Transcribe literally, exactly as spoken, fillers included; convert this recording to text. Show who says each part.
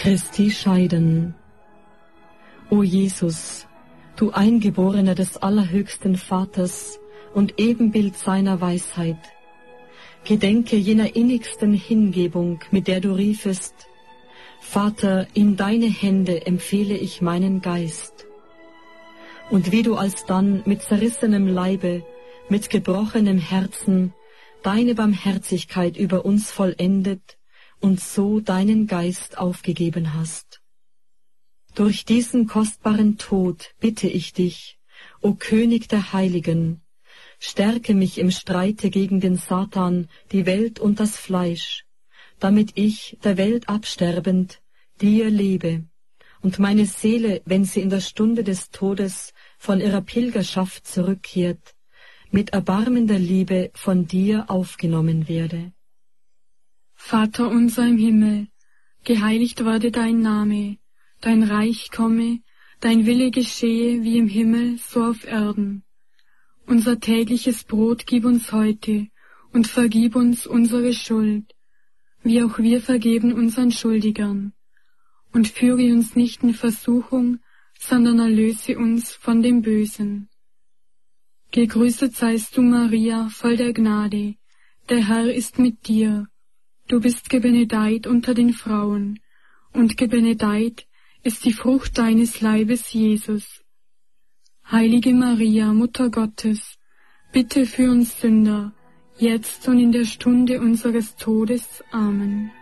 Speaker 1: Christi scheiden. O Jesus, du Eingeborener des allerhöchsten Vaters und Ebenbild seiner Weisheit, gedenke jener innigsten Hingebung, mit der du riefest: Vater, in deine Hände empfehle ich meinen Geist. Und wie du alsdann mit zerrissenem Leibe, mit gebrochenem Herzen, deine Barmherzigkeit über uns vollendet und so deinen Geist aufgegeben hast. Durch diesen kostbaren Tod bitte ich dich, o König der Heiligen, stärke mich im Streite gegen den Satan, die Welt und das Fleisch, damit ich, der Welt absterbend, dir lebe und meine Seele, wenn sie in der Stunde des Todes von ihrer Pilgerschaft zurückkehrt, mit erbarmender Liebe von dir aufgenommen werde.
Speaker 2: Vater unser im Himmel, geheiligt werde dein Name, dein Reich komme, dein Wille geschehe wie im Himmel, so auf Erden. Unser tägliches Brot gib uns heute und vergib uns unsere Schuld, wie auch wir vergeben unseren Schuldigern. Und führe uns nicht in Versuchung, sondern erlöse uns von dem Bösen. Gegrüßet seist du, Maria, voll der Gnade, der Herr ist mit dir. Du bist gebenedeit unter den Frauen, und gebenedeit ist die Frucht deines Leibes, Jesus. Heilige Maria, Mutter Gottes, bitte für uns Sünder, jetzt und in der Stunde unseres Todes. Amen.